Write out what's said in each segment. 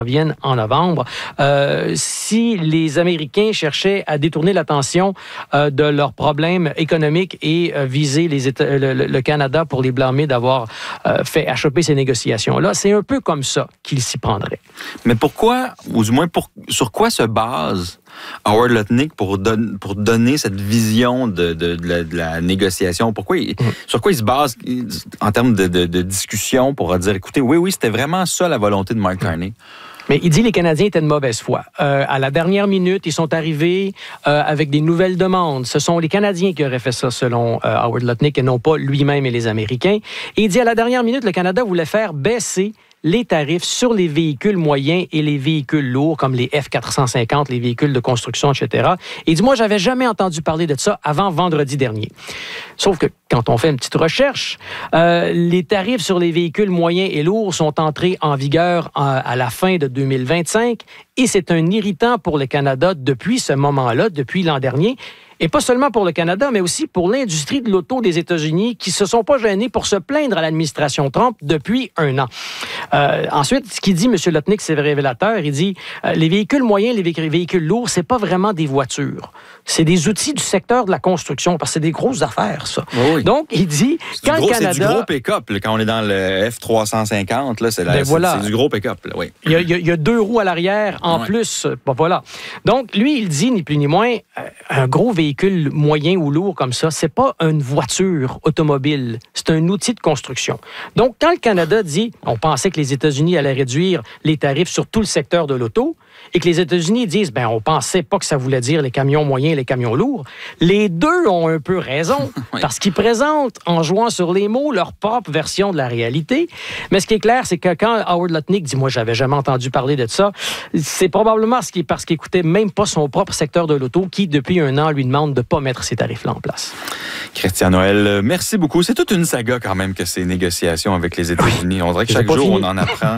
viennent en novembre. Si les Américains cherchaient à détourner l'attention de leurs problèmes économiques et viser le Canada pour les blâmer d'avoir fait achoper ces négociations-là, c'est un peu comme ça qu'ils s'y prendraient. Mais pourquoi, ou du moins sur quoi se base Howard Lutnick pour donner cette vision de la négociation? Sur quoi il se base en termes de discussion pour dire, écoutez, oui, c'était vraiment ça la volonté de Mark Carney? Mais il dit que les Canadiens étaient de mauvaise foi. À la dernière minute, ils sont arrivés avec des nouvelles demandes. Ce sont les Canadiens qui auraient fait ça, selon Howard Lutnick, et non pas lui-même et les Américains. Et il dit, à la dernière minute, le Canada voulait faire baisser les tarifs sur les véhicules moyens et les véhicules lourds, comme les F450, les véhicules de construction, etc. Et il dit, moi, j'avais jamais entendu parler de ça avant vendredi dernier. Sauf que quand on fait une petite recherche, les tarifs sur les véhicules moyens et lourds sont entrés en vigueur à la fin de 2025 et c'est un irritant pour le Canada depuis ce moment-là, depuis l'an dernier. Et pas seulement pour le Canada, mais aussi pour l'industrie de l'auto des États-Unis qui se sont pas gênés pour se plaindre à l'administration Trump depuis un an. Ensuite, ce qu'il dit, M. Lutnick, c'est révélateur. Il dit, les véhicules moyens, les véhicules lourds, c'est pas vraiment des voitures. C'est des outils du secteur de la construction, parce que c'est des grosses affaires, ça. Oui. Donc, il dit, quand le Canada... C'est du gros pick-up, là, quand on est dans le F350, là, c'est du gros pick-up. Là, oui. Il y a 2 roues à l'arrière, en plus. Bon, voilà. Donc, lui, il dit, ni plus ni moins, un gros véhicule moyen ou lourd comme ça, c'est pas une voiture automobile, c'est un outil de construction. Donc, quand le Canada dit, on pensait que les États-Unis allaient réduire les tarifs sur tout le secteur de l'auto, et que les États-Unis disent, on pensait pas que ça voulait dire les camions moyens et les camions lourds, les deux ont un peu raison, parce qu'ils présentent, en jouant sur les mots, leur propre version de la réalité. Mais ce qui est clair, c'est que quand Howard Lutnick dit, moi, j'avais jamais entendu parler de ça, c'est probablement parce qu'il écoutait même pas son propre secteur de l'auto, qui, depuis un an, lui demande de pas mettre ces tarifs-là en place. Christian Noël, merci beaucoup. C'est toute une saga, quand même, que ces négociations avec les États-Unis. Oui. On dirait que chaque jour, on en apprend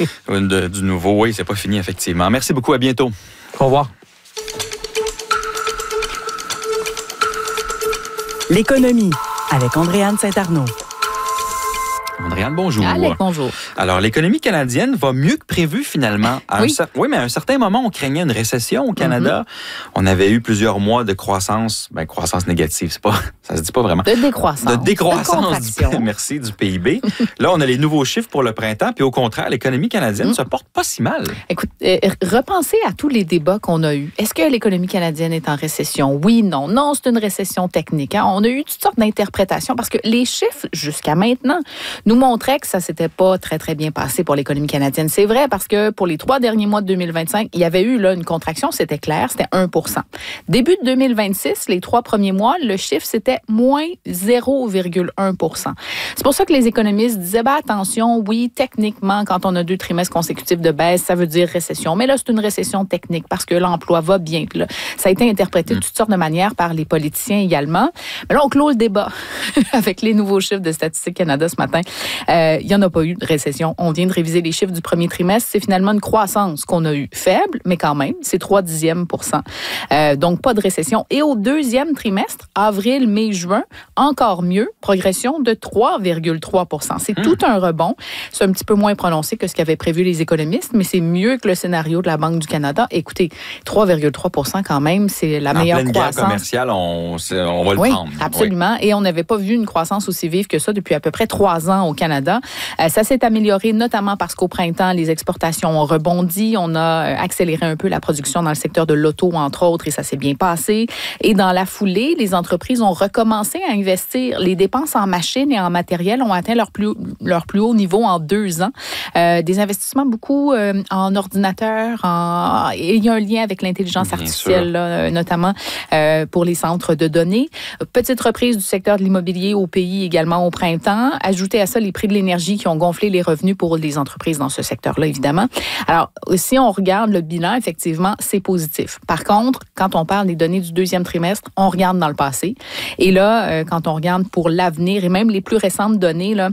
du nouveau. Oui, c'est pas fini, effectivement. Merci beaucoup. À bientôt. Au revoir. L'économie avec Andréane Saint-Arnaud. Andréane, bonjour. Allez, bonjour. Alors, l'économie canadienne va mieux que prévu, finalement. Oui, mais à un certain moment, on craignait une récession au Canada. On avait eu plusieurs mois de croissance, croissance négative, ça se dit pas vraiment. De décroissance. De décroissance, du PIB. Là, on a les nouveaux chiffres pour le printemps, puis au contraire, l'économie canadienne se porte pas si mal. Écoute, repensez à tous les débats qu'on a eus. Est-ce que l'économie canadienne est en récession? Oui, non. Non, c'est une récession technique. Hein? On a eu toutes sortes d'interprétations parce que les chiffres, jusqu'à maintenant, nous montraient que ça s'était pas très, très bien passé pour l'économie canadienne. C'est vrai parce que pour les 3 derniers mois de 2025, il y avait eu là une contraction, c'était clair, c'était 1%. Début de 2026, les 3 premiers mois, le chiffre, c'était moins 0,1%. C'est pour ça que les économistes disaient, attention, oui, techniquement, quand on a 2 trimestres consécutifs de baisse, ça veut dire récession. Mais là, c'est une récession technique parce que l'emploi va bien. Là. Ça a été interprété de toutes sortes de manières par les politiciens également. Mais là, on clôt le débat avec les nouveaux chiffres de Statistique Canada ce matin. Il n'y en a pas eu de récession. On vient de réviser les chiffres du premier trimestre. C'est finalement une croissance qu'on a eue faible, mais quand même, c'est 0,3%. Donc, pas de récession. Et au deuxième trimestre, avril, mai, juin, encore mieux, progression de 3,3%. C'est tout un rebond. C'est un petit peu moins prononcé que ce qu'avaient prévu les économistes, mais c'est mieux que le scénario de la Banque du Canada. Écoutez, 3,3% quand même, c'est la meilleure croissance. En pleine guerre commerciale, on va le prendre. Absolument. Oui. Et on n'avait pas vu une croissance aussi vive que ça depuis à peu près 3 ans au Canada. Ça s'est amélioré notamment parce qu'au printemps, les exportations ont rebondi. On a accéléré un peu la production dans le secteur de l'auto, entre autres, et ça s'est bien passé. Et dans la foulée, les entreprises ont recommencé à investir. Les dépenses en machines et en matériel ont atteint leur plus haut niveau en 2 ans. Des investissements beaucoup en ordinateurs. Et il y a un lien avec l'intelligence artificielle, là, notamment pour les centres de données. Petite reprise du secteur de l'immobilier au pays également au printemps. Ajoutez à ça les prix de l'énergie qui ont gonflé les revenus pour les entreprises dans ce secteur-là, évidemment. Alors, si on regarde le bilan, effectivement, c'est positif. Par contre, quand on parle des données du deuxième trimestre, on regarde dans le passé. Et là, quand on regarde pour l'avenir et même les plus récentes données, là,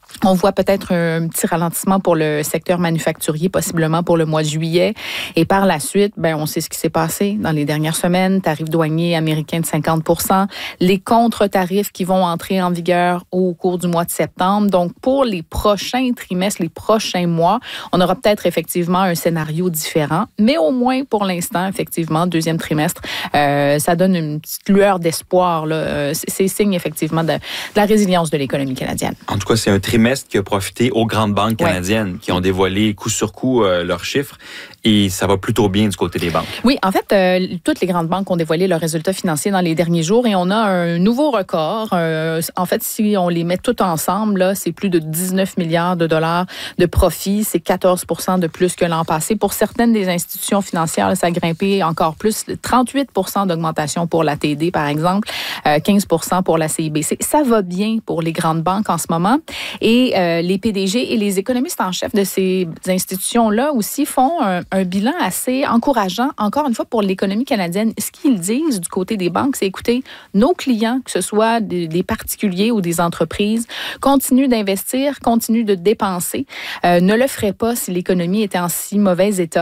On voit peut-être un petit ralentissement pour le secteur manufacturier, possiblement pour le mois de juillet. Et par la suite, on sait ce qui s'est passé dans les dernières semaines. Tarifs douaniers américains de 50%. Les contre-tarifs qui vont entrer en vigueur au cours du mois de septembre. Donc, pour les prochains trimestres, les prochains mois, on aura peut-être effectivement un scénario différent. Mais au moins, pour l'instant, effectivement, deuxième trimestre, ça donne une petite lueur d'espoir, là. C'est signe, effectivement, de la résilience de l'économie canadienne. En tout cas, c'est un trimestre qui a profité aux grandes banques canadiennes qui ont dévoilé coup sur coup leurs chiffres et ça va plutôt bien du côté des banques. Oui, en fait, toutes les grandes banques ont dévoilé leurs résultats financiers dans les derniers jours et on a un nouveau record. En fait, si on les met toutes ensemble, là, c'est plus de 19 milliards de dollars de profit. C'est 14% de plus que l'an passé. Pour certaines des institutions financières, là, ça a grimpé encore plus. 38% d'augmentation pour la TD, par exemple, 15% pour la CIBC. Ça va bien pour les grandes banques en ce moment. Et les PDG et les économistes en chef de ces institutions-là aussi font un bilan assez encourageant, encore une fois, pour l'économie canadienne. Ce qu'ils disent du côté des banques, c'est, écoutez, nos clients, que ce soit des particuliers ou des entreprises, continuent d'investir, continuent de dépenser, ne le feraient pas si l'économie était en si mauvais état.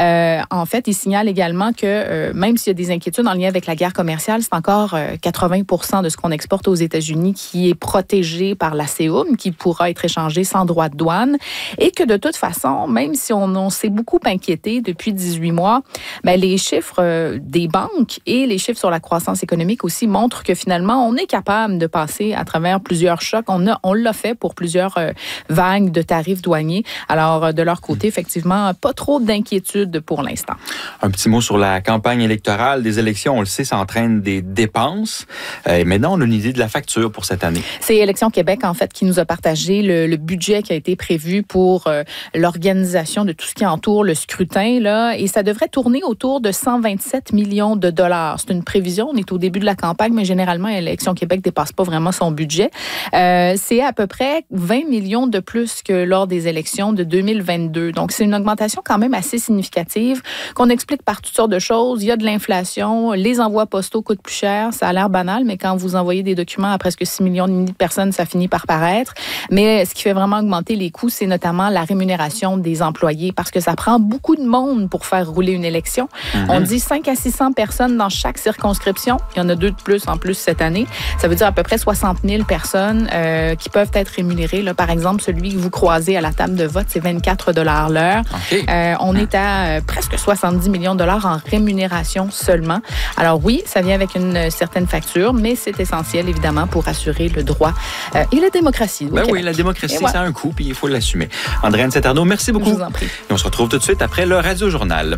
En fait, ils signalent également que même s'il y a des inquiétudes en lien avec la guerre commerciale, c'est encore 80% de ce qu'on exporte aux États-Unis qui est protégé par la CEUM, qui pourra être échangé sans droit de douane et que de toute façon, même si on s'est beaucoup inquiété depuis 18 mois, les chiffres des banques et les chiffres sur la croissance économique aussi montrent que finalement, on est capable de passer à travers plusieurs chocs. On l'a fait pour plusieurs vagues de tarifs douaniers. Alors, de leur côté, effectivement, pas trop d'inquiétude pour l'instant. Un petit mot sur la campagne électorale. Des élections, on le sait, ça entraîne des dépenses. Et maintenant, on a une idée de la facture pour cette année. C'est Élections Québec, en fait, qui nous a partagé le budget qui a été prévu pour l'organisation de tout ce qui entoure le scrutin, là, et ça devrait tourner autour de 127 millions de dollars. C'est une prévision, on est au début de la campagne, mais généralement, Élections Québec ne dépasse pas vraiment son budget. C'est à peu près 20 millions de plus que lors des élections de 2022. Donc, c'est une augmentation quand même assez significative qu'on explique par toutes sortes de choses. Il y a de l'inflation, les envois postaux coûtent plus cher, ça a l'air banal, mais quand vous envoyez des documents à presque 6 millions et demi de personnes, ça finit par paraître. Mais ce qui fait vraiment augmenter les coûts, c'est notamment la rémunération des employés parce que ça prend beaucoup de monde pour faire rouler une élection. On dit 5 à 600 personnes dans chaque circonscription. Il y en a 2 de plus en plus cette année. Ça veut dire à peu près 60 000 personnes qui peuvent être rémunérées. Là, par exemple, celui que vous croisez à la table de vote, c'est 24 $ l'heure. Okay. On est à presque 70 millions de dollars en rémunération seulement. Alors oui, ça vient avec une certaine facture, mais c'est essentiel, évidemment, pour assurer le droit et la démocratie. Oui, la démocratie, ça a un coût, puis il faut l'assumer. Andréane Saint-Arnaud, merci beaucoup. Je vous en prie. Et on se retrouve tout de suite après le Radio-Journal.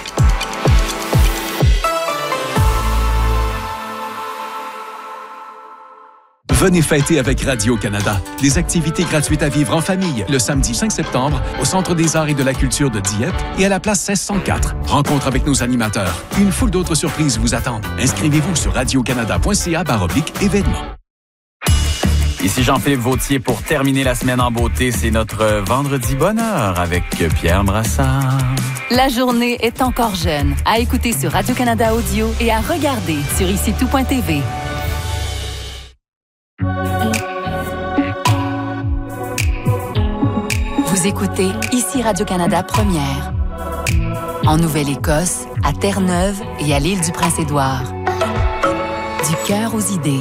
Venez fêter avec Radio-Canada. Des activités gratuites à vivre en famille le samedi 5 septembre au Centre des arts et de la culture de Dieppe et à la place 1604. Rencontre avec nos animateurs. Une foule d'autres surprises vous attendent. Inscrivez-vous sur radiocanada.ca/événements. Ici Jean-Philippe Vautier pour terminer la semaine en beauté. C'est notre Vendredi Bonheur avec Pierre Brassard. La journée est encore jeune. À écouter sur Radio-Canada Audio et à regarder sur IciTout.tv. Vous écoutez Ici Radio-Canada Première. En Nouvelle-Écosse, à Terre-Neuve et à l'île du Prince-Édouard. Du cœur aux idées.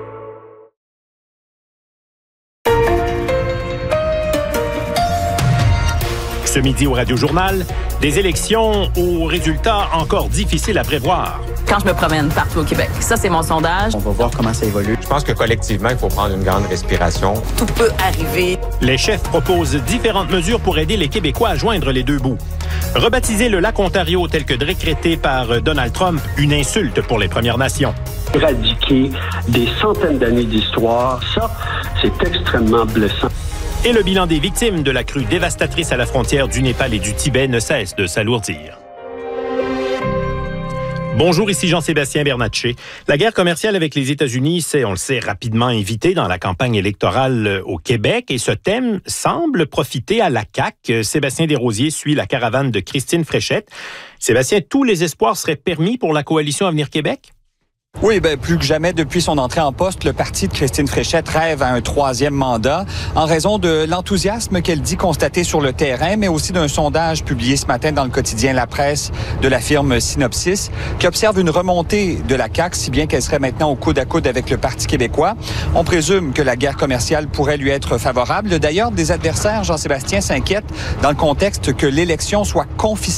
Ce midi au Radio-Journal, des élections aux résultats encore difficiles à prévoir. Quand je me promène partout au Québec, ça c'est mon sondage. On va voir comment ça évolue. Je pense que collectivement, il faut prendre une grande respiration. Tout peut arriver. Les chefs proposent différentes mesures pour aider les Québécois à joindre les deux bouts. Rebaptiser le lac Ontario tel que décrété par Donald Trump, une insulte pour les Premières Nations. Éradiquer des centaines d'années d'histoire, ça, c'est extrêmement blessant. Et le bilan des victimes de la crue dévastatrice à la frontière du Népal et du Tibet ne cesse de s'alourdir. Bonjour, ici Jean-Sébastien Bernatchez. La guerre commerciale avec les États-Unis s'est, on le sait, rapidement invitée dans la campagne électorale au Québec et ce thème semble profiter à la CAQ. Sébastien Desrosiers suit la caravane de Christine Fréchette. Sébastien, tous les espoirs seraient permis pour la coalition Avenir Québec? Oui, plus que jamais, depuis son entrée en poste, le parti de Christine Fréchette rêve à un 3e mandat en raison de l'enthousiasme qu'elle dit constater sur le terrain, mais aussi d'un sondage publié ce matin dans le quotidien La Presse de la firme Synopsis qui observe une remontée de la CAQ, si bien qu'elle serait maintenant au coude à coude avec le Parti québécois. On présume que la guerre commerciale pourrait lui être favorable. D'ailleurs, des adversaires, Jean-Sébastien, s'inquiètent dans le contexte que l'élection soit confisquée